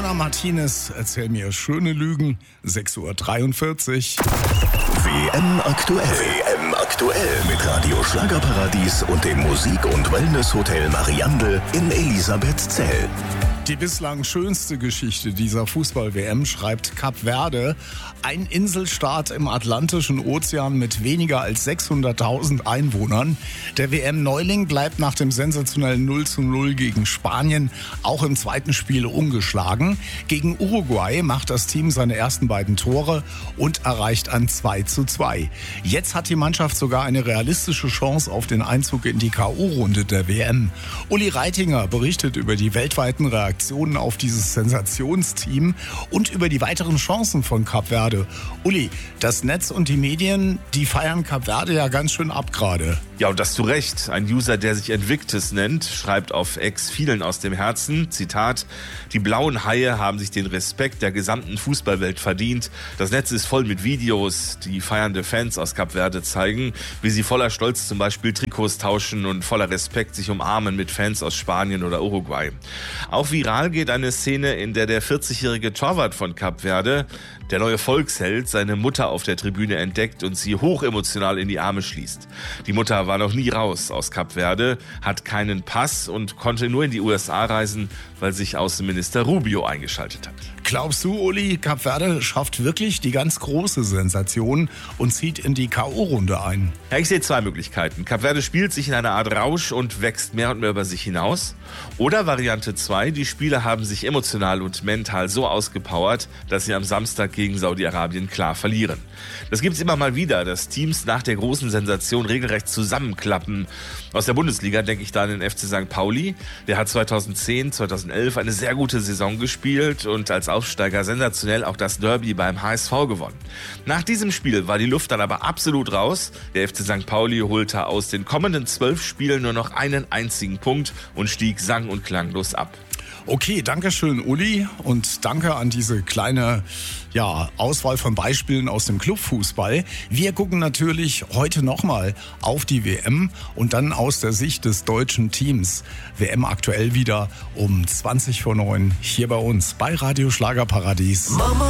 Lautana Martinez, erzähl mir schöne Lügen, 6:43 Uhr. WM aktuell. WM aktuell mit Radio Schlagerparadies und dem Musik- und Wellness-Hotel Mariandel in Elisabethzell. Die bislang schönste Geschichte dieser Fußball-WM schreibt Kap Verde. Ein Inselstaat im Atlantischen Ozean mit weniger als 600.000 Einwohnern. Der WM-Neuling bleibt nach dem sensationellen 0:0 gegen Spanien auch im zweiten Spiel ungeschlagen. Gegen Uruguay macht das Team seine ersten beiden Tore und erreicht ein 2:2. Jetzt hat die Mannschaft sogar eine realistische Chance auf den Einzug in die K.O.-Runde der WM. Uli Reitinger berichtet über die weltweiten Reaktionen auf dieses Sensationsteam und über die weiteren Chancen von Kap Verde. Uli, das Netz und die Medien, die feiern Kap Verde ja ganz schön ab gerade. Ja, und das zu Recht. Ein User, der sich Invictus nennt, schreibt auf X vielen aus dem Herzen, Zitat, die blauen Haie haben sich den Respekt der gesamten Fußballwelt verdient. Das Netz ist voll mit Videos, die feiernde Fans aus Kap Verde zeigen, wie sie voller Stolz zum Beispiel Trikots tauschen und voller Respekt sich umarmen mit Fans aus Spanien oder Uruguay. Auch viral geht eine Szene, in der der 40-jährige Torwart von Kap Verde, der neue Volksheld, seine Mutter auf der Tribüne entdeckt und sie hochemotional in die Arme schließt. Die Mutter war noch nie raus aus Kap Verde, hat keinen Pass und konnte nur in die USA reisen, weil sich Außenminister Rubio eingeschaltet hat. Glaubst du, Uli, Kap Verde schafft wirklich die ganz große Sensation und zieht in die K.O.-Runde ein? Ja, ich sehe zwei Möglichkeiten. Kap Verde spielt sich in einer Art Rausch und wächst mehr und mehr über sich hinaus. Oder Variante 2, die Spieler haben sich emotional und mental so ausgepowert, dass sie am Samstag gegen Saudi-Arabien klar verlieren. Das gibt es immer mal wieder, dass Teams nach der großen Sensation regelrecht zusammenklappen. Aus der Bundesliga denke ich da an den FC St. Pauli. Der hat 2010, 2011 eine sehr gute Saison gespielt und als Aufsteiger sensationell auch das Derby beim HSV gewonnen. Nach diesem Spiel war die Luft dann aber absolut raus. Der FC St. Pauli holte aus den kommenden 12 Spielen nur noch einen einzigen Punkt und stieg sang- und klanglos ab. Okay, danke schön, Uli, und danke an diese kleine Auswahl von Beispielen aus dem Clubfußball. Wir gucken natürlich heute nochmal auf die WM und dann aus der Sicht des deutschen Teams. WM aktuell wieder um 20:09 hier bei uns bei Radio Schlagerparadies.